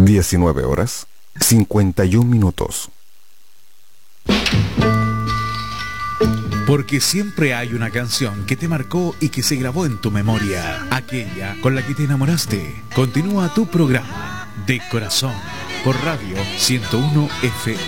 19 horas, 51 minutos. Porque siempre hay una canción que te marcó y que se grabó en tu memoria, aquella con la que te enamoraste. Continúa tu programa De Corazón por Radio 101 FM.